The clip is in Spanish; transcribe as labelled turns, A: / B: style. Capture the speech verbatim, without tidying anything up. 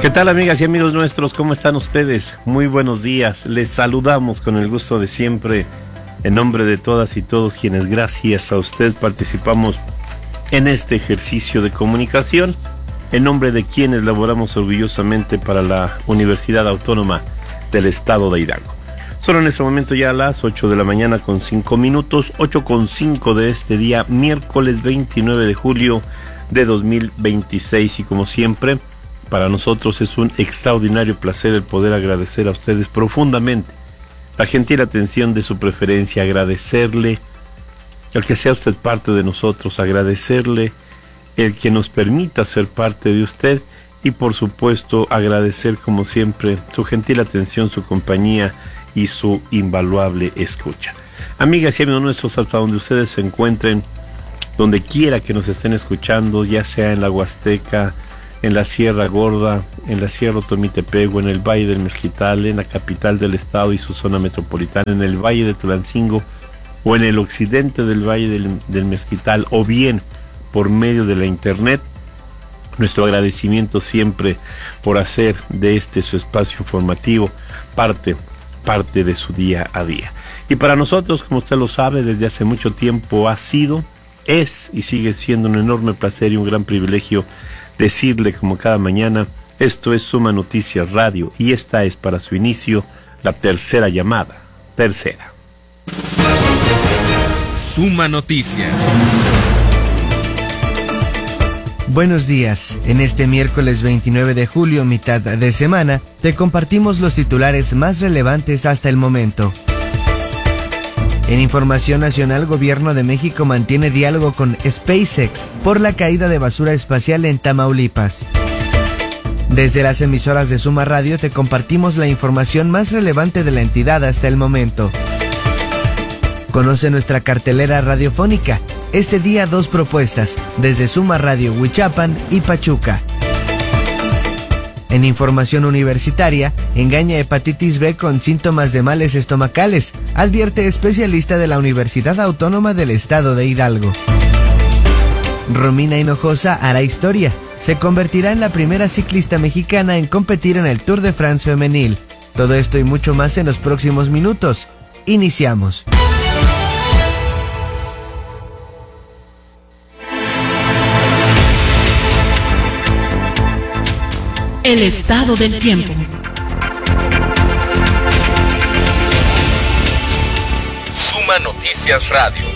A: ¿Qué tal, amigas y amigos nuestros? ¿Cómo están ustedes? Muy buenos días. Les saludamos con el gusto de siempre en nombre de todas y todos quienes gracias a usted participamos en este ejercicio de comunicación, en nombre de quienes laboramos orgullosamente para la Universidad Autónoma del Estado de Hidalgo. Son en este momento ya a las ocho de la mañana con cinco minutos, ocho con cinco de este día, miércoles veintinueve de julio de dos mil veintiséis, y como siempre, para nosotros es un extraordinario placer el poder agradecer a ustedes profundamente la gentil atención de su preferencia, agradecerle el que sea usted parte de nosotros, agradecerle el que nos permita ser parte de usted y por supuesto agradecer como siempre su gentil atención, su compañía y su invaluable escucha. Amigas y amigos nuestros, hasta donde ustedes se encuentren, donde quiera que nos estén escuchando, ya sea en la Huasteca, en la Sierra Gorda, en la Sierra Otomitepec, en el Valle del Mezquital, en la capital del estado y su zona metropolitana, en el Valle de Tulancingo o en el occidente del Valle del, del Mezquital, o bien por medio de la internet, nuestro agradecimiento siempre por hacer de este su espacio informativo parte, parte de su día a día. Y para nosotros, como usted lo sabe, desde hace mucho tiempo ha sido, es y sigue siendo un enorme placer y un gran privilegio decirle como cada mañana, esto es Suma Noticias Radio y esta es para su inicio la tercera llamada, tercera.
B: Suma Noticias.
C: Buenos días, en este miércoles veintinueve de julio, mitad de semana, te compartimos los titulares más relevantes hasta el momento. En información nacional, Gobierno de México mantiene diálogo con SpaceX por la caída de basura espacial en Tamaulipas. Desde las emisoras de Suma Radio te compartimos la información más relevante de la entidad hasta el momento. Conoce nuestra cartelera radiofónica. Este día dos propuestas, desde Suma Radio Huichapan y Pachuca. En información universitaria, engaña hepatitis B con síntomas de males estomacales, advierte especialista de la Universidad Autónoma del Estado de Hidalgo. Romina Hinojosa hará historia, se convertirá en la primera ciclista mexicana en competir en el Tour de France femenil. Todo esto y mucho más en los próximos minutos. Iniciamos.
D: El estado del tiempo.
B: Suma Noticias Radio.